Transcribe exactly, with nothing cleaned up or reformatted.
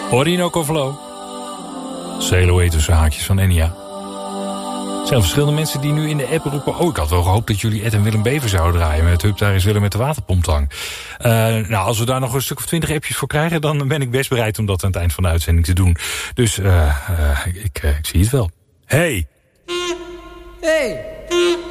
Orinoco Flow. Sail Away tussen haakjes van Enya. Er zijn verschillende mensen die nu in de app roepen... oh, ik had wel gehoopt dat jullie Ed en Willem Bever zouden draaien... met Hup, daar is Willem met de waterpomptang. Uh, nou, als we daar nog een stuk of twintig appjes voor krijgen... dan ben ik best bereid om dat aan het eind van de uitzending te doen. Dus uh, uh, ik, uh, ik zie het wel. Hey! Hey!